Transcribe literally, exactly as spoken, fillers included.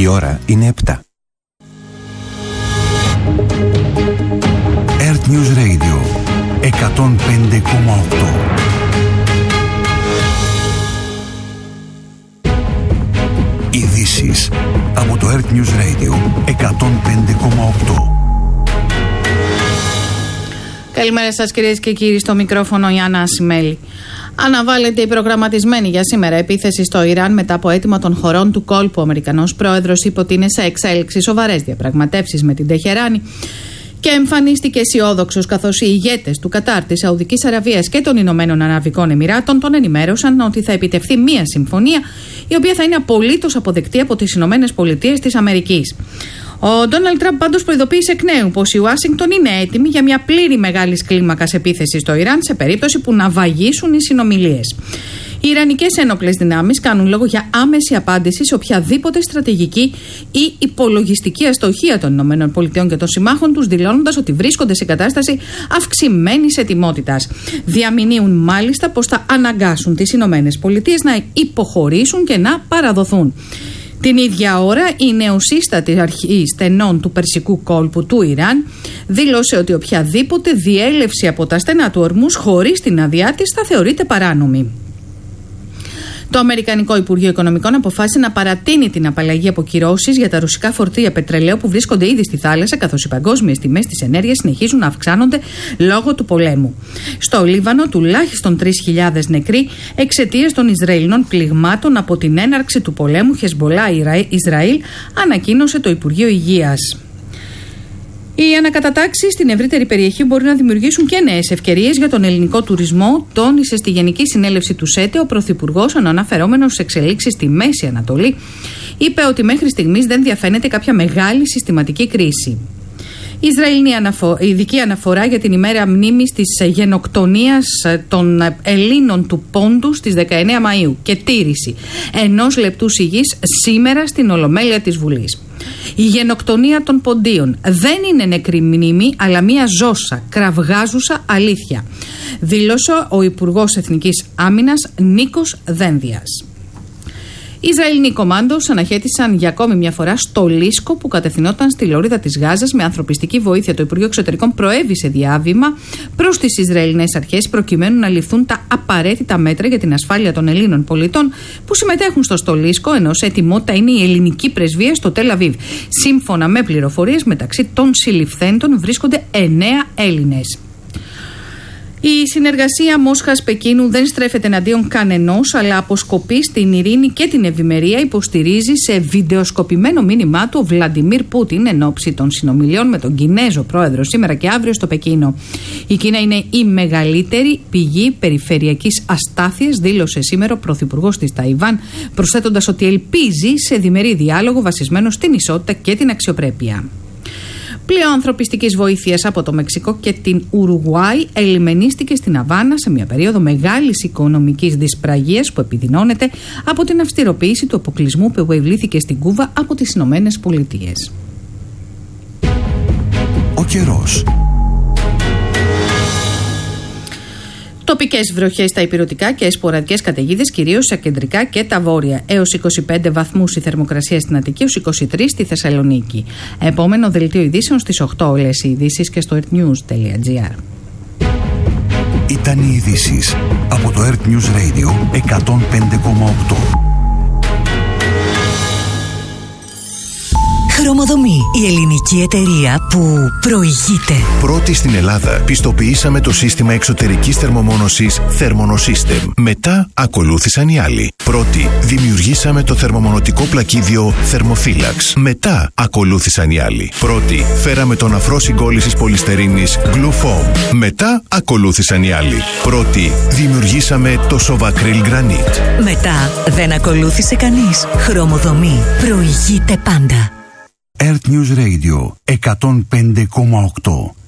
Η ώρα είναι επτά. Earth News Radio εκατόν πέντε κόμμα οκτώ. Ειδήσεις από το Earth News Radio εκατόν πέντε κόμμα οκτώ. Καλημέρα σας κυρίες και κύριοι, στο μικρόφωνο η Άννα Ασημέλη. Αναβάλλεται η προγραμματισμένη για σήμερα επίθεση στο Ιράν μετά από αίτημα των χωρών του κόλπου. Ο Αμερικανός πρόεδρος είπε ότι είναι σε εξέλιξη σοβαρές διαπραγματεύσεις με την Τεχεράνη και εμφανίστηκε αισιόδοξος, καθώς οι ηγέτες του Κατάρ, της Σαουδικής Αραβίας και των Ηνωμένων Αραβικών Εμιράτων τον ενημέρωσαν ότι θα επιτευχθεί μία συμφωνία η οποία θα είναι απολύτως αποδεκτή από τις Ηνωμένες Πολιτείες της Αμερικής. Ο Ντόναλντ Τραμπ πάντως προειδοποίησε εκ νέου πως η Ουάσιγκτον είναι έτοιμη για μια πλήρη μεγάλης κλίμακας επίθεση στο Ιράν σε περίπτωση που να βαγίσουν οι συνομιλίες. Οι Ιρανικές ένοπλες δυνάμεις κάνουν λόγο για άμεση απάντηση σε οποιαδήποτε στρατηγική ή υπολογιστική αστοχία των ΗΠΑ και των συμμάχων τους, δηλώνοντας ότι βρίσκονται σε κατάσταση αυξημένης ετοιμότητας. Διαμηνύουν μάλιστα πως θα αναγκάσουν τις ΗΠΑ να υποχωρήσουν και να παραδοθούν. Την ίδια ώρα, η νεοσύστατη αρχή στενών του Περσικού κόλπου του Ιράν δήλωσε ότι οποιαδήποτε διέλευση από τα στενά του Ορμούζ χωρίς την άδειά της θα θεωρείται παράνομη. Το Αμερικανικό Υπουργείο Οικονομικών αποφάσισε να παρατείνει την απαλλαγή από κυρώσεις για τα ρωσικά φορτία πετρελαίου που βρίσκονται ήδη στη θάλασσα, καθώς οι παγκόσμιες τιμές της ενέργειας συνεχίζουν να αυξάνονται λόγω του πολέμου. Στο Λίβανο, τουλάχιστον τρεις χιλιάδες νεκροί εξαιτίας των Ισραηλινών πληγμάτων από την έναρξη του πολέμου Χεσμπολά-Ισραήλ, ανακοίνωσε το Υπουργείο Υγείας. Οι ανακατατάξεις στην ευρύτερη περιοχή μπορεί να δημιουργήσουν και νέες ευκαιρίες για τον ελληνικό τουρισμό, τόνισε στη Γενική Συνέλευση του ΣΕΤΕ ο Πρωθυπουργός, ενώ αναφερόμενος σε εξελίξεις στη Μέση Ανατολή, είπε ότι μέχρι στιγμής δεν διαφαίνεται κάποια μεγάλη συστηματική κρίση. Η Ισραηλινή αναφο... ειδική αναφορά για την ημέρα μνήμης της γενοκτονίας των Ελλήνων του Πόντου στις δεκαεννέα Μαΐου και τήρηση ενός λεπτού σιγής σήμερα στην Ολομέλεια της Βουλής. Η γενοκτονία των Ποντίων δεν είναι νεκρή μνήμη, αλλά μία ζώσα, κραυγάζουσα αλήθεια, δήλωσε ο Υπουργός Εθνικής Άμυνας Νίκος Δένδιας. Οι Ισραηλινοί κομμάντος αναχέτησαν για ακόμη μια φορά στο Λίσκο που κατευθυνόταν στη λωρίδα της Γάζας με ανθρωπιστική βοήθεια. Το Υπουργείο Εξωτερικών προέβησε διάβημα προς τις Ισραηλινές αρχές προκειμένου να ληφθούν τα απαραίτητα μέτρα για την ασφάλεια των Ελλήνων πολιτών που συμμετέχουν στο στολίσκο, ενώ σε ετοιμότητα είναι η ελληνική πρεσβεία στο Τελ Αβίβ. Σύμφωνα με πληροφορίες, μεταξύ των συλληφθέντων βρίσκονται εννέα Έλληνες. Η συνεργασία Μόσχας-Πεκίνου δεν στρέφεται εναντίον κανενός, αλλά αποσκοπεί στην ειρήνη και την ευημερία, υποστηρίζει σε βιντεοσκοπημένο μήνυμά του ο Βλαντιμίρ Πούτιν εν ώψη των συνομιλιών με τον Κινέζο πρόεδρο σήμερα και αύριο στο Πεκίνο. Η Κίνα είναι η μεγαλύτερη πηγή περιφερειακής αστάθειας, δήλωσε σήμερα ο πρωθυπουργός της Ταϊβάν, προσθέτοντας ότι ελπίζει σε διμερή διάλογο βασισμένο στην ισότητα και την αξιοπρέπεια. Πλοίο ανθρωπιστικής βοήθειας από το Μεξικό και την Ουρουγουάη ελιμενίστηκε στην Αβάνα σε μια περίοδο μεγάλης οικονομικής δυσπραγίας που επιδεινώνεται από την αυστηροποίηση του αποκλεισμού που επιβλήθηκε στην Κούβα από τις Ηνωμένες Πολιτείες. Ο καιρός. Τοπικές βροχές στα ηπειρωτικά και σποραδικές καταιγίδες, κυρίως στα κεντρικά και τα βόρεια. Έως είκοσι πέντε βαθμούς η θερμοκρασία στην Αττική, έως είκοσι τρεις στη Θεσσαλονίκη. Επόμενο δελτίο ειδήσεων στις οκτώ. Όλες οι ειδήσεις και στο earthnews τελεία gr. Ήταν οι ειδήσεις από το Earth News Radio εκατόν πέντε κόμμα οκτώ. Χρωμοδομή, η ελληνική εταιρεία που προηγείται. Πρώτη στην Ελλάδα πιστοποιήσαμε το σύστημα εξωτερικής θερμομόνωσης Thermonosystem. Μετά ακολούθησαν οι άλλοι. Πρώτη δημιουργήσαμε το θερμομονωτικό πλακίδιο Thermophilax. Μετά ακολούθησαν οι άλλοι. Πρώτη φέραμε τον αφρό συγκόλλησης πολυστερίνης Glufoam. Μετά ακολούθησαν οι άλλοι. Πρώτη δημιουργήσαμε το Sovacryl Granite. Μετά δεν ακολούθησε κανείς. Χρωμοδομή προηγείται πάντα. Earth News Radio εκατόν πέντε κόμμα οκτώ.